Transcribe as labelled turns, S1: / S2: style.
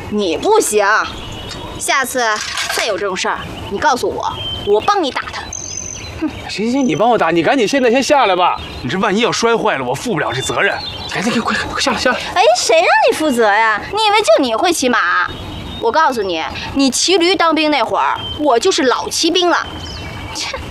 S1: 你不行，下次再有这种事儿，你告诉我，我帮你打他。
S2: 行，你帮我打，你赶紧现在先下来吧。你这万一要摔坏了，我负不了这责任。赶紧快下来。
S1: 哎，谁让你负责呀？你以为就你会骑马？我告诉你，你骑驴当兵那会儿，我就是老骑兵了。切。